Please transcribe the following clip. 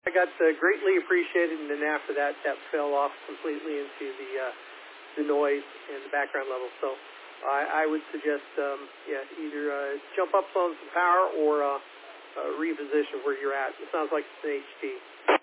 I got greatly appreciated, and then after that fell off completely into the noise and the background level. So I would suggest, either jump up on some power or reposition where you're at. It sounds like it's an HD.